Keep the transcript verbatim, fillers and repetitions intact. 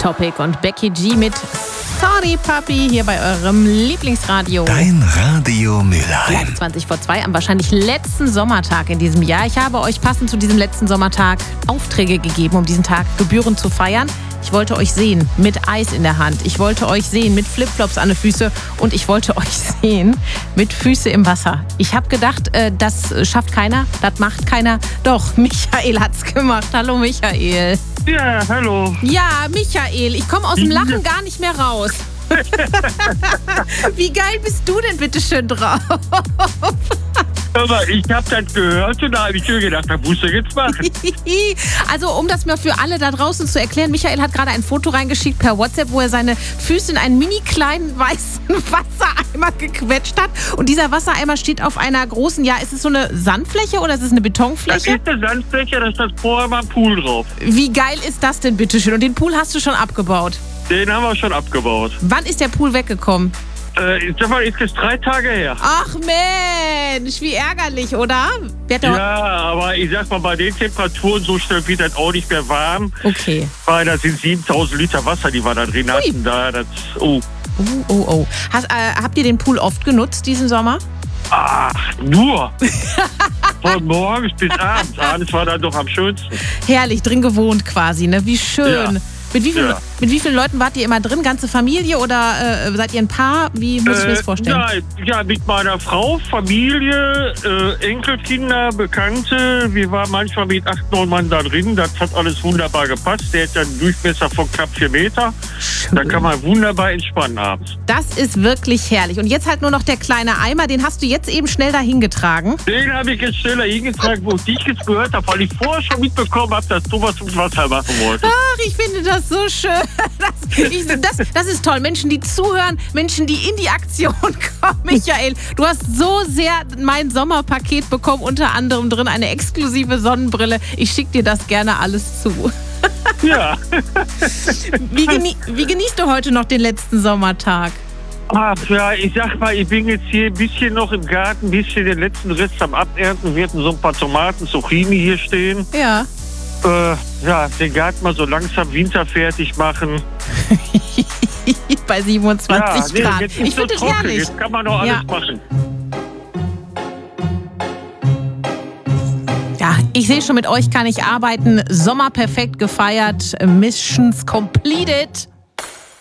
Topic und Becky G mit Sorry Papi hier bei eurem Lieblingsradio. Dein Radio Mülheim. zwanzig vor zwei am wahrscheinlich letzten Sommertag in diesem Jahr. Ich habe euch passend zu diesem letzten Sommertag Aufträge gegeben, um diesen Tag gebührend zu feiern. Ich wollte euch sehen mit Eis in der Hand. Ich wollte euch sehen mit Flipflops an den Füßen. Und ich wollte euch sehen mit Füße im Wasser. Ich habe gedacht, äh, das schafft keiner, das macht keiner. Doch, Michael hat's gemacht. Hallo Michael. Ja, hallo. Ja, Michael, ich komme aus dem Lachen gar nicht mehr raus. Wie geil bist du denn bitte schön drauf? Aber ich habe das gehört und da habe ich mir gedacht, das musst du jetzt machen. Also um das mal für alle da draußen zu erklären, Michael hat gerade ein Foto reingeschickt per WhatsApp, wo er seine Füße in einen mini kleinen weißen Wassereimer gequetscht hat. Und dieser Wassereimer steht auf einer großen, ja, ist es so eine Sandfläche oder ist es eine Betonfläche? Das ist eine Sandfläche, da ist das vorher mal ein Pool drauf. Wie geil ist das denn bitte schön? Und den Pool hast du schon abgebaut? Den haben wir schon abgebaut. Wann ist der Pool weggekommen? Äh, das war jetzt drei Tage her. Ach Mensch, wie ärgerlich, oder? Wer Ja, aber ich sag mal, bei den Temperaturen so schnell wird das auch nicht mehr warm. Okay. Weil da sind siebentausend Liter Wasser, die wir da drin hatten. Da, das, oh. Oh, oh, oh. Hast, äh, habt ihr den Pool oft genutzt diesen Sommer? Ach, nur. Von morgens bis abends. Abends war dann doch am schönsten. Herrlich, drin gewohnt quasi, ne? Wie schön. Ja. Mit wie, viel, Ja. mit wie vielen Leuten wart ihr immer drin? Ganze Familie oder äh, seid ihr ein Paar? Wie muss ich mir das vorstellen? Äh, ja, ja, mit meiner Frau, Familie, äh, Enkelkinder, Bekannte. Wir waren manchmal mit acht, neun Mann da drin. Das hat alles wunderbar gepasst. Der hat einen Durchmesser von knapp vier Meter. Schön. Da kann man wunderbar entspannen abends. Das ist wirklich herrlich. Und jetzt halt nur noch der kleine Eimer. Den hast du jetzt eben schnell dahin getragen. Den habe ich jetzt schneller hingetragen, wo ich dich jetzt gehört habe, weil ich vorher schon mitbekommen habe, dass du was ums Wasser machen wolltest. Ach, ich finde das so schön. Das, ich, das, das ist toll. Menschen, die zuhören, Menschen, die in die Aktion kommen. Michael, du hast so sehr mein Sommerpaket bekommen, unter anderem drin eine exklusive Sonnenbrille. Ich schicke dir das gerne alles zu. Ja. Wie, genie wie genießt du heute noch den letzten Sommertag? Ach ja, ich sag mal, ich bin jetzt hier ein bisschen noch im Garten, ein bisschen den letzten Rest am Abernten. Wir hatten so ein paar Tomaten, Zucchini hier stehen. Ja. Äh, ja, den Garten mal so langsam winterfertig machen. Bei siebenundzwanzig ja, Grad. Nee, jetzt ist Ich finde so das trocken. herrlich. Jetzt kann man doch alles Ja. machen. Ja, ich sehe schon, mit euch kann ich arbeiten. Sommer perfekt gefeiert. Missions completed.